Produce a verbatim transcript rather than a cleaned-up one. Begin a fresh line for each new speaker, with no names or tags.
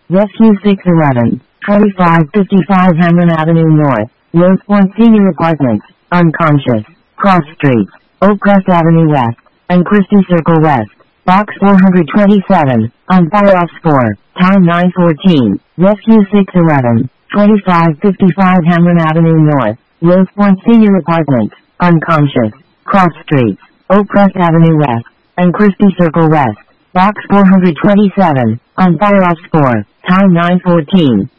Rescue six eleven, twenty-five fifty-five Hamlin Avenue North, Rose Point Senior Apartments, unconscious, Cross Street, Oakcrest Avenue West, and Christie Circle West, Box four twenty-seven, on Firehouse four, Town nine fourteen, Rescue six eleven, twenty-five fifty-five Hamlin Avenue North, Rose Point Senior Apartments, unconscious, Cross Street, Oakcrest Avenue West, and Christie Circle West, Box four twenty-seven, on Firehouse four, Town nine fourteen.